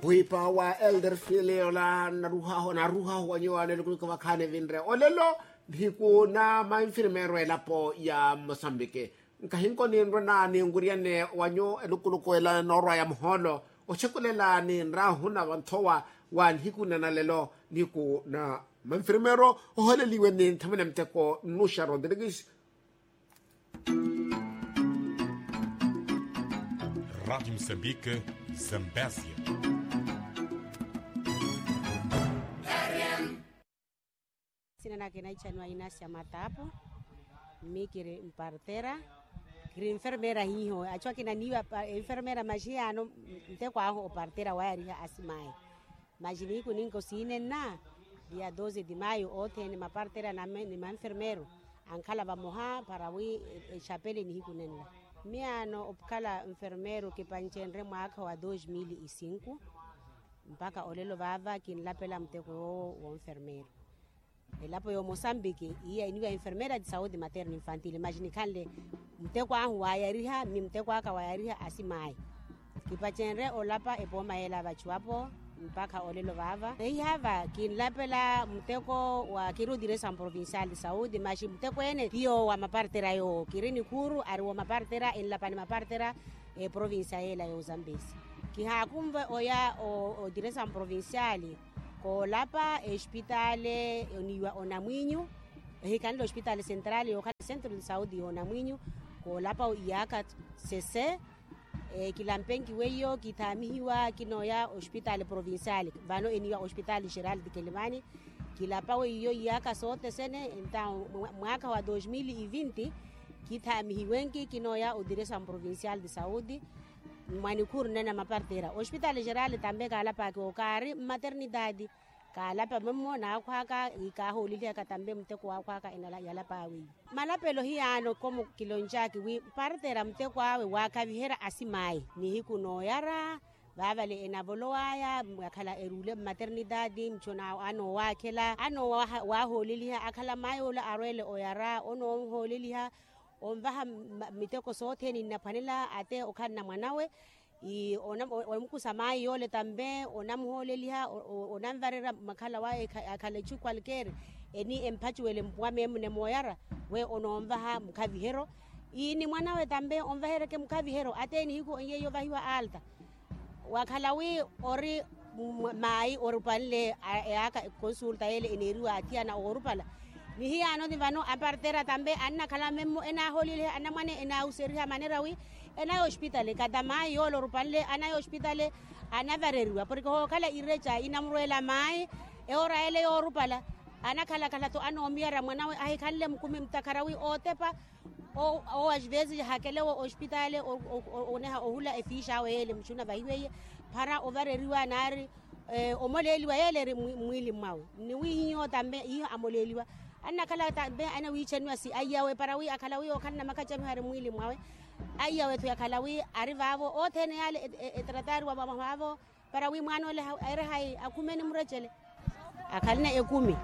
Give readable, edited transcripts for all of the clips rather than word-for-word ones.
Huipa wa elder file ola naruha wanyo lukulu kwa kane vinre olelo hiku na mainfirmero elapo ya Mozambique nkahinko ni nrona ni nguriane wanyo lukulu kwa ela norwa ya mholo ochekulela ni nrahuna wantowa wan hiku na nalelo niku na mainfirmero ohole liwe ni ntamene mteko Nusha Rodrigues. Rádio Moçambique, Zambésia. Sina na kinaichano Inasia Matapo, mikiri mpartera, kiri enfermera hiho, achwa kinaniwa enfermera majiano mteko aho partera wayariha asimai. Majini kuninko sine na dia 12 de maio ote ni mapartera na ni enfermero, ankala bamoha para wi chapele ni hikunenla. Miano opkala enfermero kipanchenre mwaka wa 2005 mpaka olelo vava kinlapela mteko wa enfermero. Elapo yo Mozambique iya iniwa enfermera de saúde materno infantil imagine kanle mteko ahu wayariha mi mteko aka wayariha asimai kipachenre olapa epoma ela bachuapo mpaka olelo vava hava kinlapela mteko wa kiru direction provincial de saúde machi mteko ene pio wa mapartera yo kirini kuru ari wa mapartera en la pani mapartera provincial yo Zambesi kihakumve oya o direction provincial ko lapa hospitale oniwa Onamwinyu hikando hospitale central yo centro de saúde Onamwinyu ko lapa iaka cc kilampenki weyo kitamihiwa kinoya hospitale provincial vano eniwa hospitale geral de Quelimane kilapa weyo iaka sote sene então mwaka wa 2020 kitamihiwenki kinoya o direction provincial de saúde manicure nena mapartera hospital geral tambe kala pa ko kari maternidade kala pa memo na kwaka ikaholile ka tambe mteko wa kwaka inala yala pa wi malapelo hiano como kilonjaki wi partera mteko awe wakavihera asimai ni hikuno yara bavale enaboloaya akala erule maternidade mchona ano wakela ano wa holiliha akala mayola arwele oyara ono holiliha ombaha miteko sote ni napanela ate okana mwanawe i onamkusamai yole tambe onamholeliha onamvarera makala wae akalechu kwalker eni empachuele mpwame mne moyara we onombaha mkavihero ini mwanawe tambe omvahere ke mkavihero ate ni hiku yeyo vahiwa alta wakalawi ori mai orupalle aka consulta ele eneriwa atia na orupala ni hiano ni vano apartera tambe anna kala memo ena holile anna mane ena useriha manerawi ena hospitale kadama yo lorupalle ana hospitale ana vareriwa porque ho kala irecha inamruela mai e ora ele yo rupala ana kala to ano miara mwanawe ai kalle mkumi mtakarawi otepa o às vezes hakele o hospitale o neha ohula efisha wele mchuna vahiwe para overeriwa nari omoleliwa yele mwili mawe ni wihinyo tambe hiyo amoleliwa anna kala tambe ana wichenwa si ayawe para wi akalawi okanna makachami hari mwili mwawe ayawe tu akalawi arivavo otene yale tratar wa mama wavo para wi mwana ole era hai akumeni mrechele akalina 10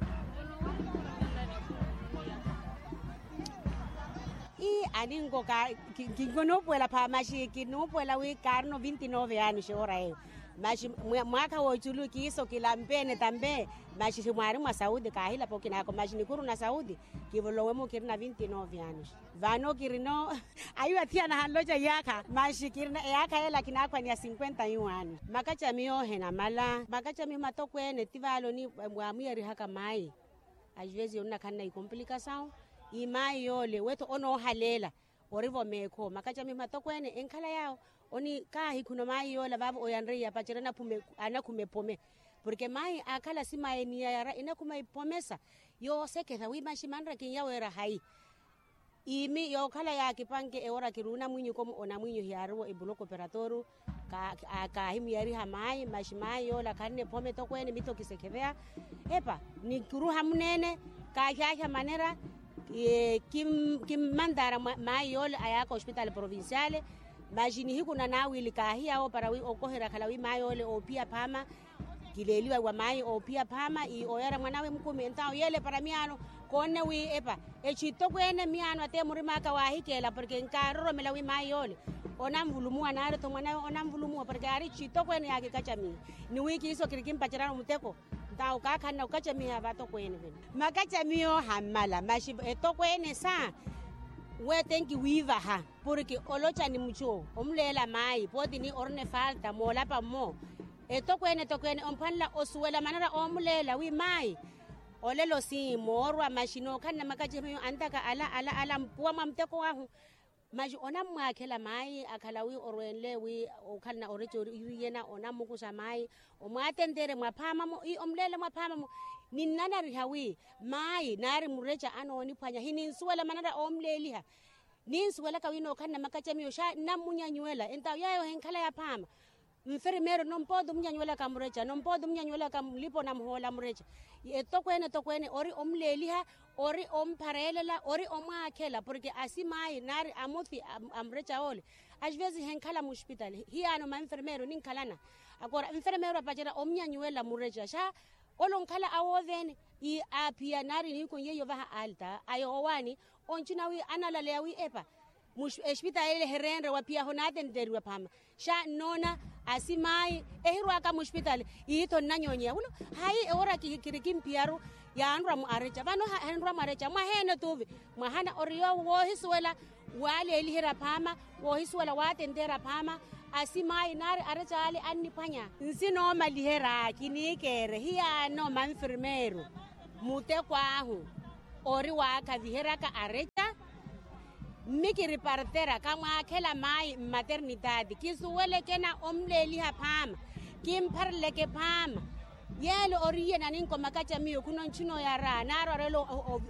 aningo ka kingono puela pa mashi kino puela wi carno 29 anos ora eu mashi mwaka wa chulu kiso kilampene tambe mashi mwari mwa saúde kahila pokina ko mashi nikuru na saúde kivolowemo kirina 29 anos vano kirino ayu atia na haloja yaka mashi kirina yaka ela kinakwa ni 51 anos makacha mio hena mala makacha mi matokwene tivalo ni mwamiri haka mai às vezes una kana i complicação imai yole weto ono halela orivo meko makacha mi matokwene enkala yao oni kahi kuno mai yola babo oyanria pachirana pume anakume pome porque mai akala si mai ni yara inakume pomesa yo sekeza wi mashimandra kinyawe era hai imi yo kala ya kipange e ora kiruna mwinyu como ona mwinyu hiaruo e bloco operatoru ka himi yari hamai mashimai yola kanne pome tokwene mito kisekevea epa ni kuruha munene ka hya manera kim mandara mai yola ayaka hospital provinciale majini hiku na nawili kahia o para wi okohera kalawi mayole o pia pama kileliwa wa mai o pia pama i oyara mwanawe mkumi entao yele para miano kone wi epa e chito kwene miano ate murimaka wa hikela porque nkaroro melawi mayole onamvulumu anare to mwana onamvulumu porque ari chito kwene yake kachami ni wiki hizo kirikimpachara muteko ta ukakana ukachami havato kwene makachami yo hamala mashi eto kwene sa we tenki wiva ha porque olocha ni mucho omlela mai podi ni orne falta mola pa mo eto kwene ompanla osuela manara omlela wi mai olelo si morwa mashino kana makachami antaka ala mpua mamteko wahu maji ona mwakela mai akalawi orwenle wi okhalna orecho yena ona mukusha mai omwatendere mwaphama mo omlela mwaphama mo ninana rihawi mai nari murecha anoni phanya hininsuela manara omleliha ninsuela kawino khanna makachami yosha namunyanyuela enta yayo henkhala ya phama mferimero nompodo munyanyuela kamurecha nompodo munyanyuela kamlipo namhola murecha tokwene ori omleliha ori ompharelela ori omwakhela porque asimai nari amuthi amrecha ole às vezes henkhala mu hospital hiano ma enfermero ninkhalana agora enfermero apachera omnyanyuela murecha sha olonkhala awovene I apia nari ni kunyeyo vaha alta ayo wani onchinawi analaleawi epa hospital ile herendre wapia honate nderiwa pama sha nona asimai ehirwa ka hospital ito nanyonya uno hai ora kirikimpiaru ya andra mu arecha vano handra mu arecha mahene tuvi mahana oriyo wo hiswela wale elihira pama wo hiswela watendera pama asimai nari arecha ale annipanya nsino malihera kinikere hiya no manfirmero mute kwahu ori waka vihera ka arecha miki repartera kama kela mai maternidade kisuwele kena omleli hapama kimparle ke pama yelo oriye naninko makacha miyo kuno nchino ya ra naro relo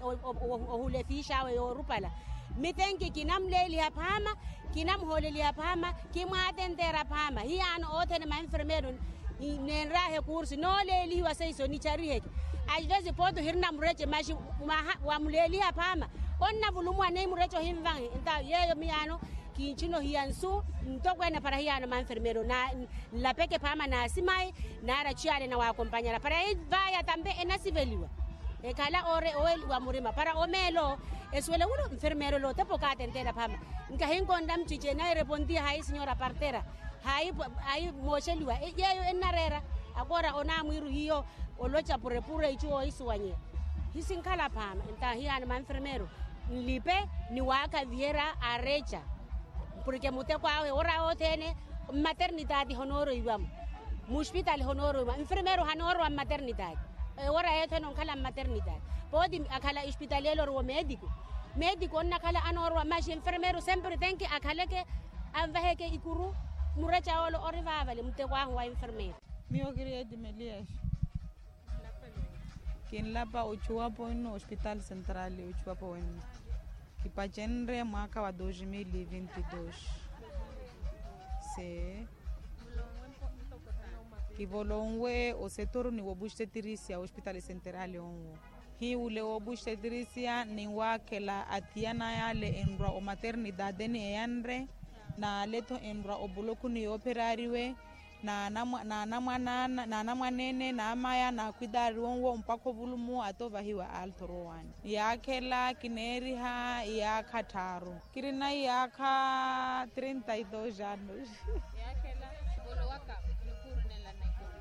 ohule fisha we orupala mitenki kinamleli hapama kinamholeli hapama kimwatendera pama hiano otene ma enfermero nenrahe kursi no leli wasaiso ni charihe ajvezi poto hirna mreche mashi wa muleli hapama onna vulumu ane murecho himvangi enta yeyo miano kinchino hiansu ntokwena para hiano ma enfermero na la peke pama na simai na rachiale na wakompanyara para vaya tambe enasiveliwa ekala ore oel wa murima para omelo eswele uno enfermero lo te pokate entera pama nkahinko ndam chiche na respondia hai señora partera hai mocheliwa yeyo enarera agora ona mwiru hiyo olocha purepure ichuo iswanye hisinkala pama enta hiano ma enfermero lipe ni waka viera arecha porque mute kwawe ora otene maternidade honoro iwam hospital honoro iwam enfermero honoro maternidade ora etene onkala maternidade podi akala hospitalelo ro médico onna kala anoro mas enfermero sempre tenki akaleke avaheke ikuru murecha olo orivavale mute kwawe wa enfermero mio queria de Melias quien lapa uchuapo no hospital central uchuapo en Kipachenre mwaka wa 2022 se kivolongwe o setor ni wobushte tirisia hospital central onwo hi ule wobushte tirisia ni wakela atiana yale enra o maternidade ni yanre na leto enra o buloku ni operariwe na namwanene na amaya na kuidari wonwo mpako vulumu atovahiwa altorowan yakela kineriha yakataro kirina yaka 32 anos yakela bolowaka nela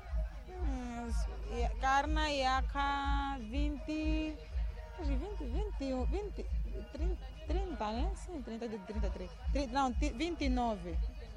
karna yaka 20 30 né? Sim, 33 não 29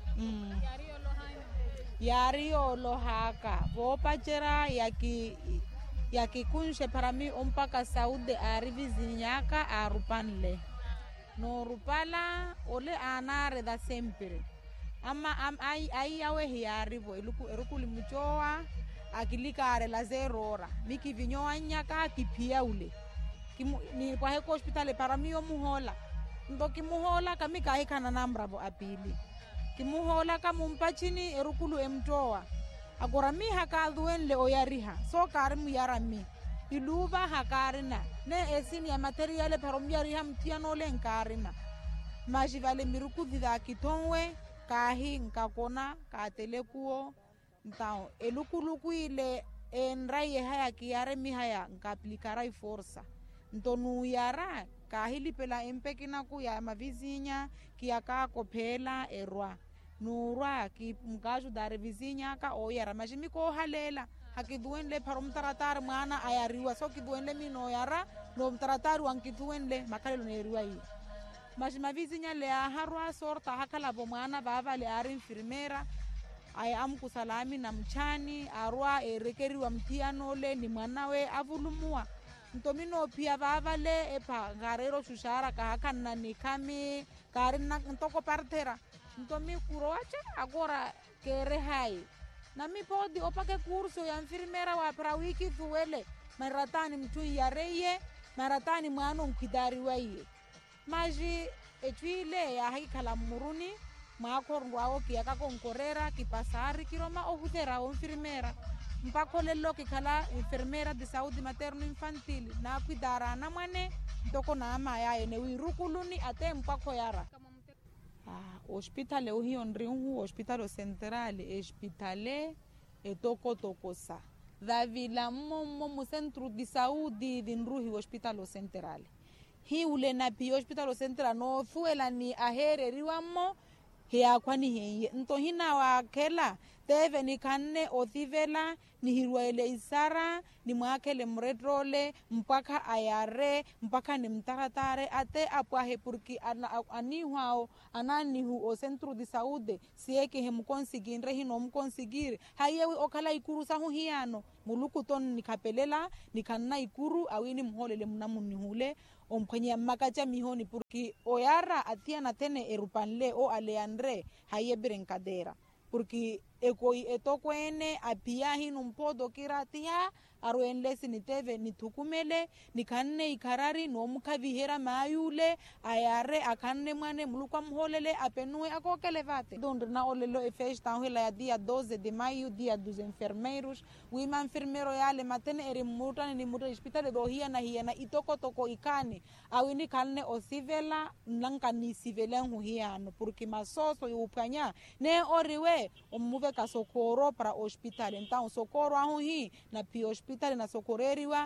Yario lohaka vopachera yaki kunshe parami ompaka Saudi arivizinyaka arupanle no rupala ole anare da sempre ama ai yawe hiarivo erukuli muchoa akilikare la zerora miki vinyoa nyaka kipia ule ni kwa heko hospitali parami omuhola ndoki muhola kamika hikana nambravo apili kimuhola kamumpachini erukulu emtoa agora mi hakadhuenle oyariha so karimu yarami iluva hakarina ne esini ya materiale paromyariha mtiano le nkarina majivale mirukudhi da kitonwe kahi nkakona katelekuo ntao elukuluku ile enraye haya kiare mi haya nkaplikara forsa ntonu yara kahili pela empekina ku ya mavizinha que aka kopela erwa nurwa ki mkaju dare vizinha ka oyara majimi ko halela hakiduenle paromtaratar mwana ayariwa so kiduenle mino yara no mtaratar wankiduenle makalelo neriwa yi majima vizinha le harwa sorta hakala bomwana baba le ari enfermera ay amkusalami na mchani arwa erekeriwa mtiano le ni mwanawe avulumua ntomino pia baba le epa garero shushara kahakana ni kami karina ntoko partera ntomi kuroacha agora kere hai na mi podi opake curso ya enfermera wa pra wiki tuwele maratani mtu yareye maratani mwana mkidari waye maji etwile ya haikala muruni makorwao kiaka konkorera kipasari kiroma ohutera enfermera mpakolelo kikala enfermera de saúde materno infantil na kuidara na mwane toko na ama ya ene wirukuluni ate mpako yara hospital hiyo ndriu hospital central hospitale etoko sa davila mo centro de saúde de ndruhi hospital central hi ule na pi hospital central no fuela ni ahere riwamo hea kwani heye nto hina wa kela teve ni kanne othivela ni hirwaele isara ni mwakele mredrole mpaka ayare mpaka ni mtaratare ate apwahe purki anihwao ananihu o centro de saúde sieke he mkonsigire hino mkonsigire hayewi okala ikuru sahu hiano muluku ton nikapelela nikanna ikuru awini mholele mnamunihule omphenya makacha mihoni purki oyara atia na tene erupanle o aleandre hayebrinkadera porque ekoi etokwene apia hinu mpodo kiratia aruenlesi niteve nitukumele nikanne ikarari no mukavihera mayule ayare akanne mwane mulukwa mholele apenue akokele vate donde na olelo efesta hela ya dia 12 de maio dia dos enfermeiros wima enfermero yale matene eri muta ni muta hospital do hiana itoko ikani awini kanne osivela nankani sivelen hiano porque masoso yupanya ne oriwe omuve ka sokoro para hospital então sokoro ahu hi na pi hospital na socorreriwa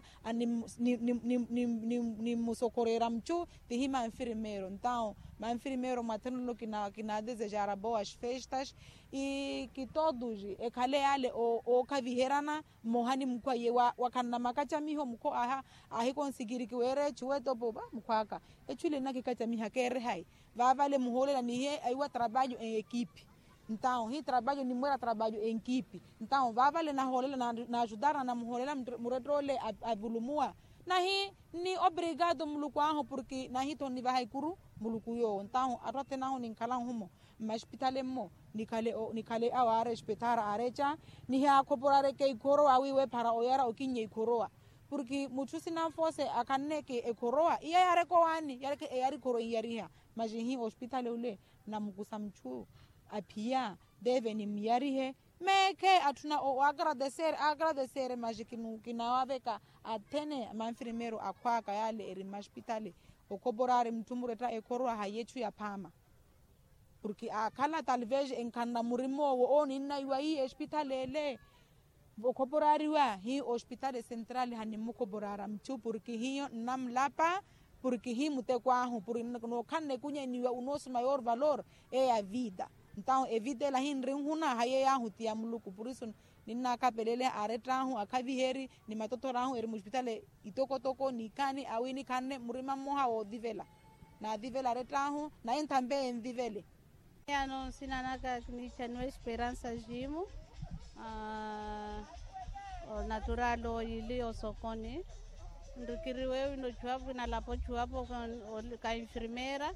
ni musocorrera mchu tihima enfermeiro então ma enfermeiro materno kina desejar boas festas e que todos ekale ale o kaviherana mohani mkwaye wakana makacha miho mko ahi conseguir kiwere chueto boba mkwaka echule na kikacha miha kere hai vavale muholela ni he aiwa trabalho em equipe. Então, hi trabalho ni mora trabalho em equipe. Então, vavale na holela na ajudar na muholela muredrole avulumua. Nahi ni obrigado muluku anho porque nahi to ni vai kuru muluku yo. Então, arote naho ni kala humo. Mas hospitale mo nikale aware hospital arecha ni ha koporare ke ikoro awiwe para oyara okinye ikoroa. Porque muchusi na fose akanne ke ekoroa iya yare ko wani yare ke yari koro yariha. Mas hi hospitale ule na mukusa mchu apia deve ni miarihe meke atuna o agradecer mas kinawaveka atene manfrimero akwaka yale eri hospitali okoborare mtumureta ekoro hayechu ya pama porque akala talvez enkanna murimo wo onina iwai hospitali ele okoborariwa hi hospitali central hanimukoborara mchu porque hiyo namlapa porque hi mutekwahu porque no kanne kunye niwa unoso maior valor a vida. Então evite la hinri huna haye ya hutia muluku por isso ninna kapelele aretrahu akaviheri ni matoto rahu eri hospitale itoko ni kani awini kanne murima moha o divela na divela aretrahu na entambe endivele ano sinanaka kinicha no esperança jimo o natural o ili o sokoni ndikiriwe no chuapo na lapo chuapo ka enfermeira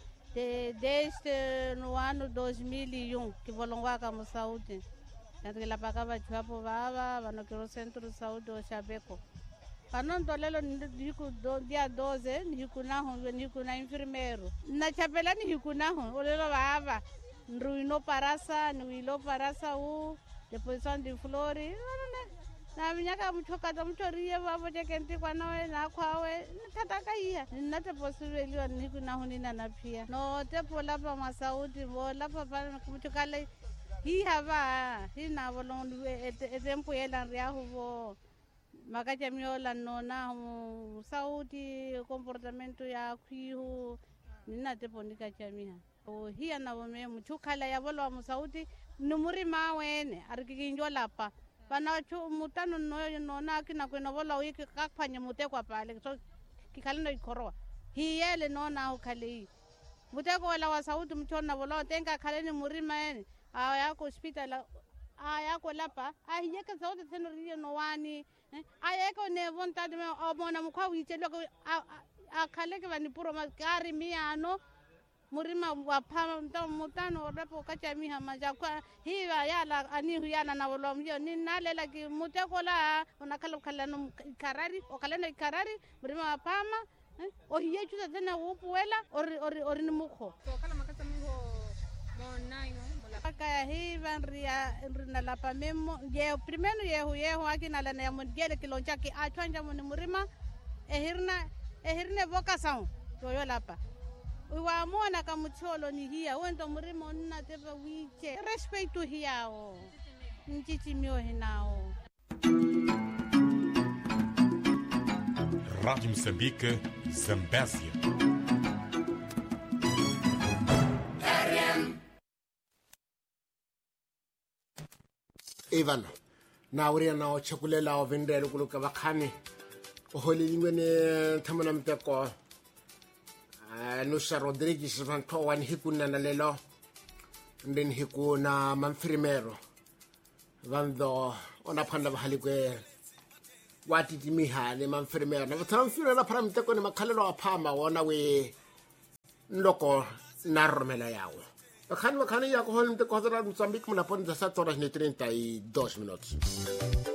desde no ano 2001 que volongwaka mu saúde tanto que la pagava chuapo baba vanokero centro de saúde o Chabeco panondolelo ndiku dia 12 ndiku na enfermeiro na chapela ndiku naho olelo baba ndruino parasa nuilo parasa u depois de flori na minyaka mchoka mchorie babo jekenti kwa nawe na kwawe tataka iya nate posibeliwa niku na hunina na pia no tepo lapa masaudi bo lapa pa mchokale hi hava hi na bolondu etempo yela ria hubo makachamiola nona sauti comportamento ya kwihu nina tepo nikachamiha hiya na wome muchukhala ya volwa musauti numurima wene arikikinjwa lapa bana chu mutano nona kina kwena volwa wiki kakphanye mutekwa pale so kikhalino ikorowa hiyele nona ukhale muteko wala wa sauti mchona volwa tenga khaleni murima ene ayako hospital ayako lapa ahiyeka sauti teno riyo no wani ayeko ne vontade me obona mukwa wichelo akhaleke vani puro makari miano murima wapha mutano rapo kachamiha majakwa hiwa yala ani huyana na volomyo ni nalela ki mutekola onakhala khalano karari okaleno karari murima wapama o hiyechu tena upuela ori ni mukho to kala makatamiho monaino kaya hiva rina la pamemo ye primero yehu akina la na mungele kiloncha ki achwanja mun murima ehirne vocação toyo lapa uwamona kamucholo ni hiya wento murima nna teba wiche respeito hiyao nchichimio hinao. Rádio Moçambique, Zambésia. Ivan na uri na o chakulela o vendelo kuluka bakhane o holilingwe ne thamana mteko Nusa Rodriguez van Towan hikuna na lelo ndin hikuna manfrimero vando ona phanda bahalikwe watiti mihane manfrimero na transfer na para mteko ne makhalelo aphama wona we ndoko na romela yawo bakhane ya ko holinte ko hotela Mozambique mona ponda sa toras ne 32 minutos.